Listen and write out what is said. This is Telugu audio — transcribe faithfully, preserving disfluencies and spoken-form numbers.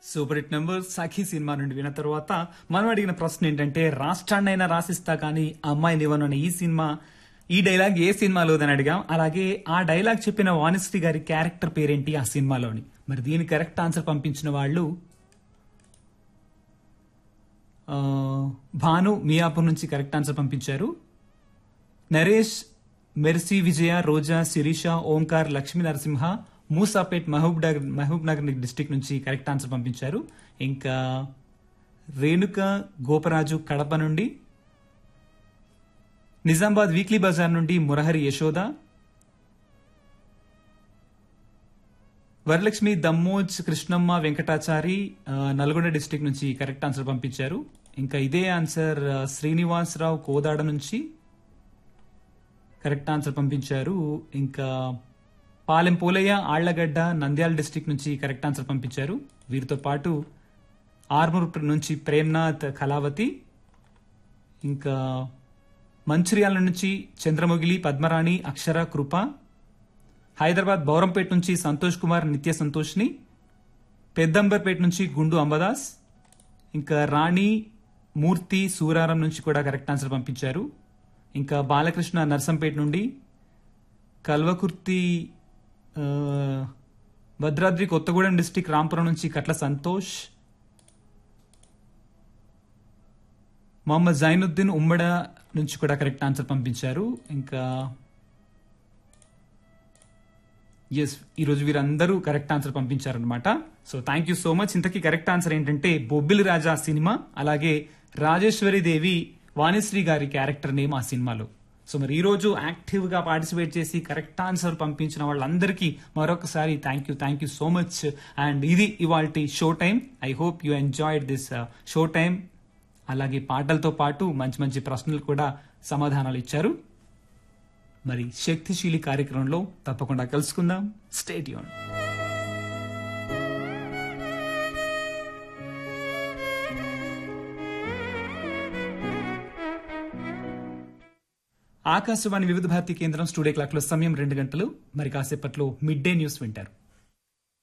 సూపర్ హిట్ నెంబర్ సఖీ సినిమా నుండి విన్న తర్వాత మనం అడిగిన ప్రశ్న ఏంటంటే రాష్ట్రాన్నైనా రాసిస్తా కానీ అమ్మాయి నివను అనే ఈ సినిమా ఈ డైలాగ్ ఏ సినిమాలోదని అడిగాం. అలాగే ఆ డైలాగ్ చెప్పిన వాణిశ్రీ గారి క్యారెక్టర్ పేరేంటి ఆ సినిమాలోని. మరి దీని కరెక్ట్ ఆన్సర్ పంపించిన వాళ్ళు ఆ, భాను మియాపూర్ నుంచి కరెక్ట్ ఆన్సర్ పంపించారు. నరేష్, మెర్సీ, విజయ, రోజా, శిరీష, ఓంకార్, లక్ష్మీ నరసింహ, మూసాపేట్, మహబూబ్ నగర్ మహబూబ్ నగర్ డిస్టిక్ నుంచి కరెక్ట్ ఆన్సర్ పంపించారు. ఇంకా రేణుక గోపరాజు కడప నుండి, నిజామాబాద్ వీక్లీ బజార్ నుండి మురహరి యశోద, వరలక్ష్మి, దమ్మోజ్, కృష్ణమ్మ, వెంకటాచారి ఆ, నల్గొండ డిస్టిక్ నుంచి కరెక్ట్ ఆన్సర్ పంపించారు. ఇంకా ఇదే ఆన్సర్ ఆ, శ్రీనివాసరావు కోదాడ నుంచి కరెక్ట్ ఆన్సర్ పంపించారు. ఇంకా పాలెం పోలయ్య, ఆళ్లగడ్డ, నంద్యాల డిస్టిక్ నుంచి కరెక్ట్ ఆన్సర్ పంపించారు. వీరితో పాటు ఆర్మూర్ నుంచి ప్రేమ్నాథ్ కళావతి, ఇంకా మంచిర్యాల నుంచి చంద్రమొగిలి, పద్మరాణి, అక్షర, కృప, హైదరాబాద్ బౌరంపేట నుంచి సంతోష్ కుమార్, నిత్య సంతోష్ని, పెద్దంబర్పేట నుంచి గుండు అంబదాస్, ఇంకా రాణి, మూర్తి, సూరారం నుంచి కూడా కరెక్ట్ ఆన్సర్ పంపించారు. ఇంకా బాలకృష్ణ నర్సంపేట నుండి, కల్వకుర్తి ఆ, భద్రాద్రి కొత్తగూడెం డిస్టిక్ రాంపురం నుంచి కట్ల సంతోష్, మొహమ్మద్ జైనుద్దీన్ ఉమ్మడ నుంచి కూడా కరెక్ట్ ఆన్సర్ పంపించారు. ఇంకా ఎస్ ఈరోజు వీరందరూ కరెక్ట్ ఆన్సర్ పంపించారనమాట. So thank you so much. ఇంతకీ కరెక్ట్ ఆన్సర్ ఏంటంటే బొబ్బిలి రాజా సినిమా, అలాగే రాజేశ్వరి దేవి వాణిశ్రీ గారి క్యారెక్టర్ నేమ్ ఆ సినిమాలో. సో మరి ఈ రోజు యాక్టివ్ గా పార్టిసిపేట్ చేసి కరెక్ట్ ఆన్సర్ పంపించిన వాళ్ళందరికీ మరొకసారి thank you thank you so much. And ఇది ఇవాల్టి show time. I hope you enjoyed this show time. అలాగే పాటలతో పాటు మంచి మంచి ప్రశ్నలు కూడా సమాధానాలు ఇచ్చారు. మరి శక్తిశీలి కార్యక్రమంలో తప్పకుండా కలుసుకుందాం. Stay tune. ఆకాశవాణి వివిధ భారతి కేంద్రం స్టూడియో క్లాక్ లో సమయం రెండు గంటలు. మరి కాసేపట్లో మిడ్ డే న్యూస్ వింటారు.